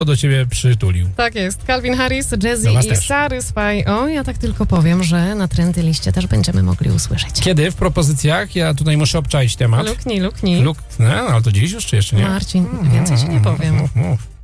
do ciebie przytulił. Tak jest. Calvin Harris, Jazzy Do was i też. Satisfy. O, ja tak tylko powiem, że na trendy liście też będziemy mogli usłyszeć. Kiedy w propozycjach? Ja tutaj muszę obczaić temat. Luknij. No, ale to dziś już czy jeszcze nie? Marcin, więcej ci nie powiem. Mów.